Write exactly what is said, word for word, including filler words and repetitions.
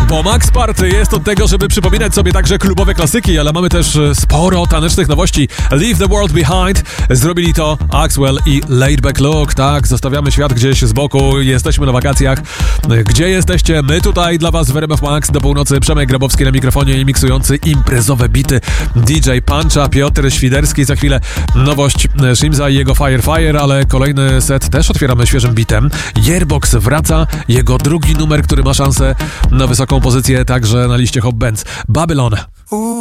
Bo Max Party jest od tego, żeby przypominać sobie także klubowe klasyki, ale mamy też sporo tanecznych nowości. Leave the World Behind. Zrobili to Axwell i Laid Back Luke. Tak, zostawiamy świat gdzieś z boku. Jesteśmy na wakacjach. Gdzie jesteście? My tutaj dla was w R M F Max do północy. Przemek Grabowski na mikrofonie i miksujący imprezowe bity D J Puncha, Piotr Świderski. Za chwilę nowość Shimza i jego Fire Fire, ale kolejny set też otwieramy świeżym bitem. Yearbox wraca. Jego drugi numer, który ma szansę na wysoką pozycję także na liście Hot Bands. Babylon.